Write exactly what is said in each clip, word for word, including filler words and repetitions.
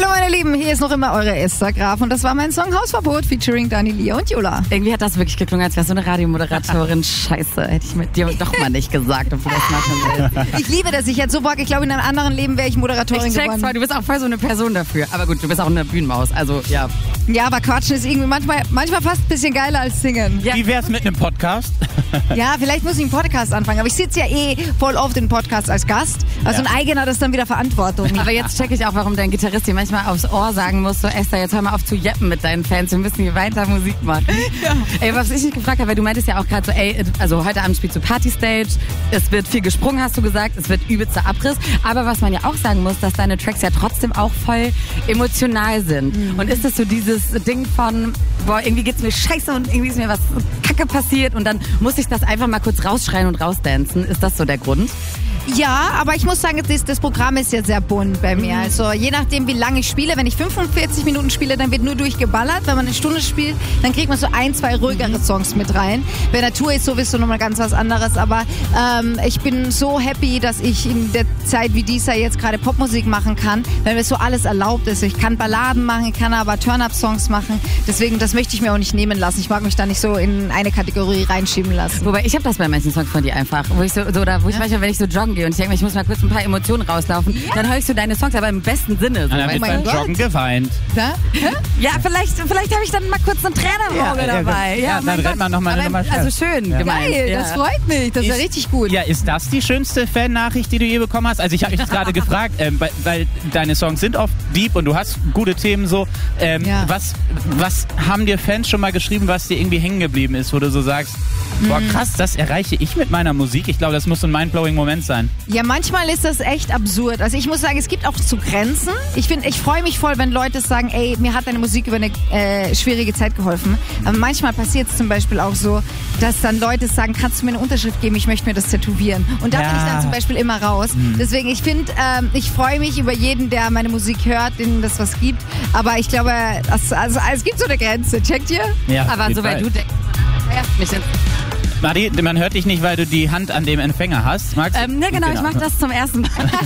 Hallo meine Lieben, hier ist noch immer eure Esther Graf und das war mein Song Hausverbot featuring Dani Lia und Jula. Irgendwie hat das wirklich geklungen, als wäre so eine Radiomoderatorin. Scheiße, hätte ich mit dir doch mal nicht gesagt, ob du das machen willst. Ich liebe das, ich hätte so Bock, ich glaube in einem anderen Leben wäre ich Moderatorin ich check's geworden. Mal, du bist auch voll so eine Person dafür. Aber gut, du bist auch eine Bühnenmaus, also ja. Ja, aber Quatschen ist irgendwie manchmal, manchmal fast ein bisschen geiler als Singen. Ja. Wie wär's mit einem Podcast? Ja, vielleicht muss ich einen Podcast anfangen, aber ich sitze ja eh voll oft in Podcasts als Gast. Also ja. Ein eigener, das ist dann wieder Verantwortung. Aber jetzt checke ich auch, warum dein Gitarrist dir manchmal aufs Ohr sagen muss, so Esther, jetzt hör mal auf zu jeppen mit deinen Fans, wir müssen hier weiter Musik machen. Ja. Ey, was ich dich gefragt habe, weil du meintest ja auch gerade so, ey, also heute Abend spielst du Partystage, es wird viel gesprungen, hast du gesagt, es wird übelster Abriss, aber was man ja auch sagen muss, dass deine Tracks ja trotzdem auch voll emotional sind. Mhm. Und ist das so dieses Ding von, boah, irgendwie geht's mir scheiße und irgendwie ist mir was Kacke passiert und dann muss ich das einfach mal kurz rausschreien und rausdancen. Ist das so der Grund? Ja, aber ich muss sagen, das, das Programm ist ja sehr bunt bei mir. Also je nachdem, wie lange ich spiele, wenn ich fünfundvierzig Minuten spiele, dann wird nur durchgeballert. Wenn man eine Stunde spielt, dann kriegt man so ein, zwei ruhigere Songs mit rein. Bei der Tour ist sowieso nochmal ganz was anderes. Aber ähm, ich bin so happy, dass ich in der Zeit wie dieser jetzt gerade Popmusik machen kann, weil mir so alles erlaubt ist. Ich kann Balladen machen, ich kann aber Turn-Up-Songs machen. Deswegen, das möchte ich mir auch nicht nehmen lassen. Ich mag mich da nicht so in eine Kategorie reinschieben lassen. Wobei, ich habe das bei manchen Songs von dir einfach. Wo ich so, so oder wo ich ja? manchmal, wenn ich so joggen gehe und ich denke, ich muss mal kurz ein paar Emotionen rauslaufen, ja. dann höre ich so deine Songs, aber im besten Sinne. So, dann wird beim Joggen geweint. Da? Ja, vielleicht, vielleicht habe ich dann mal kurz einen Tränen im Auge ja, dabei. Ja, ja dann rennt man nochmal eine Nummer schnell. Also schön ja. gemeint. Geil, das ja. freut mich. Das ist ja richtig gut. Ja, ist das die schönste Fan-Nachricht, die du je bekommen hast? Also ich habe mich gerade gefragt, ähm, weil, weil deine Songs sind oft deep und du hast gute Themen so. Ähm, ja. was, was haben dir Fans schon mal geschrieben, was dir irgendwie hängen geblieben ist, wo du so sagst, boah krass, das erreiche ich mit meiner Musik. Ich glaube, das muss so ein mindblowing Moment sein. Ja, manchmal ist das echt absurd. Also ich muss sagen, es gibt auch zu Grenzen. Ich finde, ich freue mich voll, wenn Leute sagen, ey, mir hat deine Musik über eine äh, schwierige Zeit geholfen. Aber manchmal passiert es zum Beispiel auch so, dass dann Leute sagen, kannst du mir eine Unterschrift geben, ich möchte mir das tätowieren. Und da ja. bin ich dann zum Beispiel immer raus. Hm. Deswegen, ich finde, ähm, ich freue mich über jeden, der meine Musik hört, denen das was gibt. Aber ich glaube, das, also, es gibt so eine Grenze. Checkt ihr? Ja, aber soweit du denkst, ja, mich in Mari, man hört dich nicht, weil du die Hand an dem Empfänger hast. Magst ähm, ne, genau, genau, ich mach das zum ersten Mal.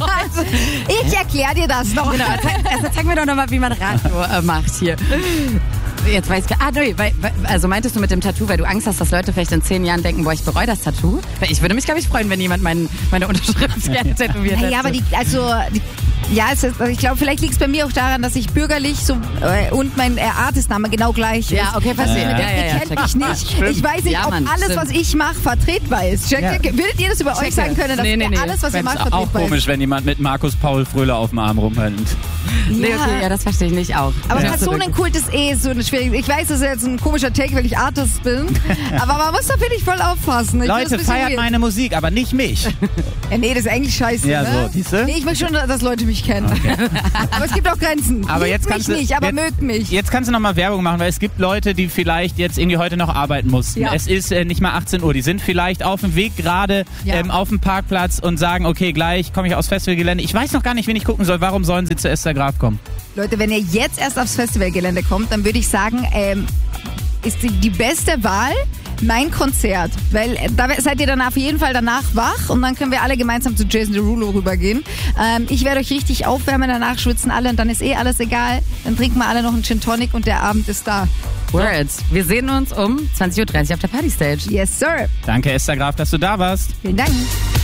Ich erkläre dir das noch. Genau, zeig, also zeig mir doch nochmal, wie man Radio äh, macht hier. Jetzt weiß ich, ah, nee, weil, also meintest du mit dem Tattoo, weil du Angst hast, dass Leute vielleicht in zehn Jahren denken, boah, ich bereue das Tattoo? Weil ich würde mich, glaube ich, freuen, wenn jemand mein, meine Unterschrift gerne tätowiert hätte. Ja, aber die, also, die, ja, es ist, also ich glaube, vielleicht liegt es bei mir auch daran, dass ich bürgerlich so äh, und mein äh, Artistname genau gleich ist. Ja, okay, passiert. Also, ja, ja, ja, kennt mich nicht. Ich weiß nicht, ja, Mann, ob alles, stimmt. was ich mache, vertretbar ist. Check, ja. Würdet ihr das über Check euch sagen können, dass nee, nee, nee. alles, was ihr macht, vertretbar ist? Auch komisch, wenn jemand mit Markus Paul Fröhler auf dem Arm rumrennt. Ja. Nee, okay, ja, das verstehe ich nicht auch. Aber ja. Personenkult ist eh so eine schwierige. Ich weiß, das ist jetzt ein komischer Take, weil ich Artist bin. Aber man muss da, finde ich, voll aufpassen. Ich Leute, feiert weird. meine Musik, aber nicht mich. Ja, nee, das ist eigentlich scheiße. Ja, ne? so, siehste? Nee, ich möchte schon, dass Leute mich kennen. Okay. Aber es gibt auch Grenzen. Aber jetzt Liebt kannst mich du, nicht, aber jetzt, mögt mich. Jetzt kannst du nochmal Werbung machen, weil es gibt Leute, die vielleicht jetzt irgendwie heute noch arbeiten mussten. Ja. Es ist äh, nicht mal achtzehn Uhr. Die sind vielleicht auf dem Weg gerade ja. ähm, auf dem Parkplatz und sagen, okay, gleich komme ich aufs Festivalgelände. Ich weiß noch gar nicht, wen ich gucken soll. Warum sollen sie zu Esther Graf kommen? Leute, wenn ihr jetzt erst aufs Festivalgelände kommt, dann würde ich sagen, ähm, ist die, die beste Wahl mein Konzert, weil da seid ihr dann auf jeden Fall danach wach und dann können wir alle gemeinsam zu Jason Derulo rübergehen. Ähm, ich werde euch richtig aufwärmen, danach schwitzen alle und dann ist eh alles egal. Dann trinken wir alle noch einen Gin Tonic und der Abend ist da. Words. Wir sehen uns um zwanzig Uhr dreißig auf der Partystage. Yes, sir. Danke, Esther Graf, dass du da warst. Vielen Dank.